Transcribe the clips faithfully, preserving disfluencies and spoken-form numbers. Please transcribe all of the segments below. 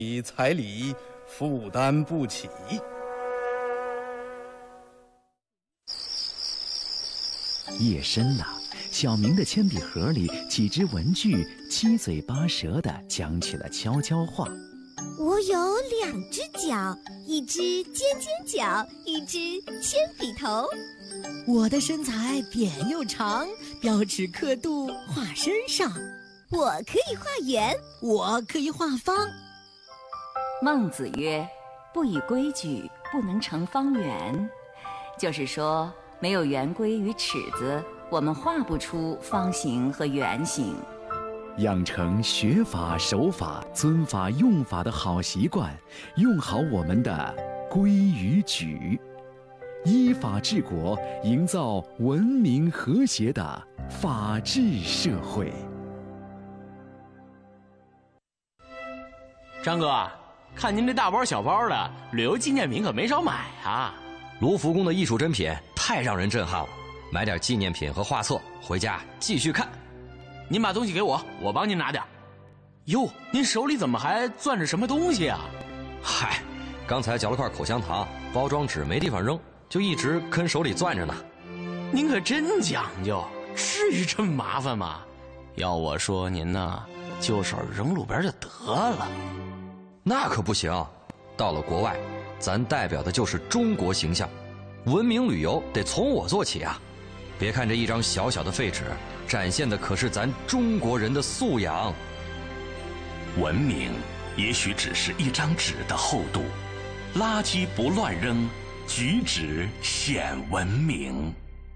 彩礼负担不起。 夜深了，小明的铅笔盒里几只文具七嘴八舌地讲起了悄悄话。 我有两只脚，一只尖尖角，一只铅笔头。 我的身材扁又长，标尺刻度画身上。 我可以画圆， 我可以画方。 孟子曰：不以规矩，不能成方圆。就是说，没有圆规与尺子，我们画不出方形和圆形。 养成学法、守法、尊法、用法的好习惯，用好我们的规与矩，依法治国，营造文明和谐的法治社会。 张哥，看您这大包小包的，旅游纪念品可没少买啊！ 卢浮宫的艺术珍品太让人震撼了，买点纪念品和画册回家继续看。 您把东西给我，我帮您拿点。哟，您手里怎么还攥着什么东西啊？ 嗨，刚才嚼了块口香糖，包装纸没地方扔，就一直跟手里攥着呢。 您可真讲究，至于这么麻烦吗？要我说您呢，就手扔路边就得了。 那可不行，到了国外，咱代表的就是中国形象，文明旅游得从我做起啊！别看这一张小小的废纸，展现的可是咱中国人的素养。 文明也许只是一张纸的厚度，垃圾不乱扔，举止显文明。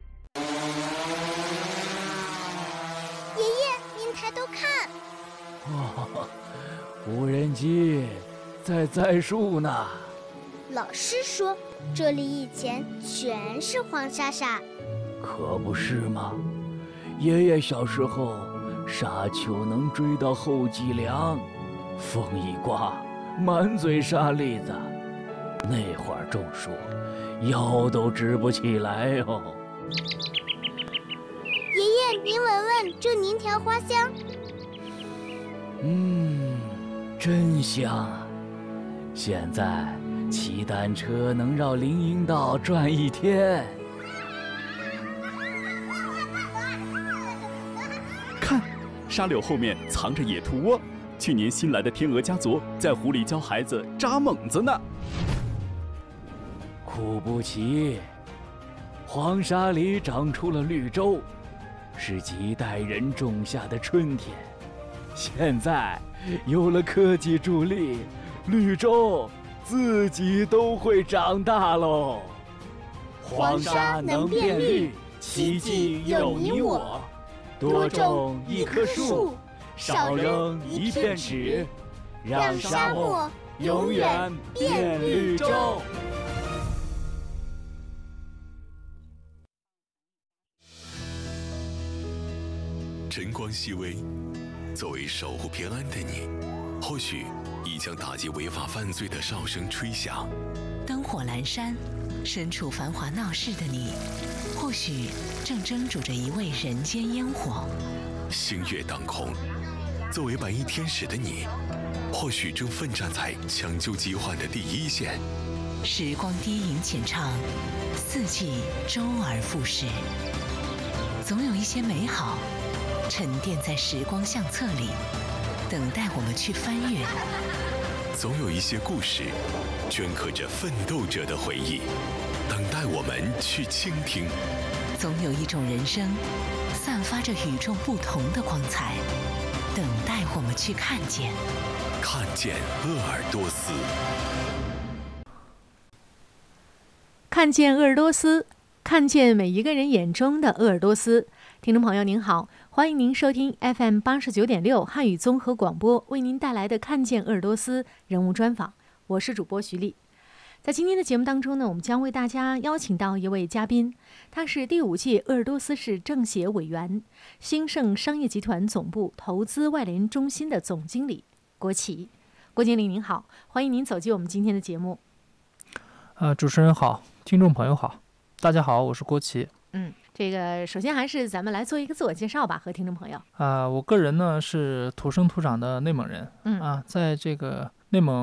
爷爷，您抬头看。 哇，无人机在栽树呢。 老师说，这里以前全是黄沙沙。 可不是吗？爷爷小时候，沙丘能追到后脊梁，风一刮，满嘴沙粒子。那会儿种树，腰都直不起来哦。 爷爷，您闻闻这泥条花香。 嗯，真香啊！现在骑单车能绕林荫道转一天。 看，沙柳后面藏着野兔窝，去年新来的天鹅家族在湖里教孩子扎猛子呢。 苦不起，黄沙里长出了绿洲，是几代人种下的春天。现在有了科技助力，绿洲自己都会长大喽。 黄沙能变绿，奇迹有你我。多种一棵树，少扔一片纸，让沙漠永远变绿洲。 晨光熹微，作为守护平安的你，或许已将打击违法犯罪的哨声吹响。 灯火阑珊，身处繁华闹市的你，或许正蒸煮着一味人间烟火。 星月当空，作为白衣天使的你，或许正奋战在抢救疾患的第一线。 时光低吟浅唱，四季周而复始，总有一些美好沉淀在时光相册里，等待我们去翻阅。 总有一些故事镌刻着奋斗者的回忆，等待我们去倾听。 总有一种人生散发着与众不同的光彩，等待我们去看见。 看见鄂尔多斯， 看见鄂尔多斯，看见每一个人眼中的鄂尔多斯。听众朋友您好，欢迎您收听 F M 八十九点六汉语综合广播为您带来的《看见鄂尔多斯》人物专访，我是主播徐丽。在今天的节目当中呢，我们将为大家邀请到一位嘉宾，他是第五届鄂尔多斯市政协委员、兴盛商业集团总部投资外联中心的总经理郭琦。郭经理您好，欢迎您走进我们今天的节目。 呃，主持人好，听众朋友好，大家好，我是郭琦。 嗯，这个首先还是咱们来做一个自我介绍吧，和听众朋友。 啊、呃，我个人呢是土生土长的内蒙人， 嗯啊，在这个内蒙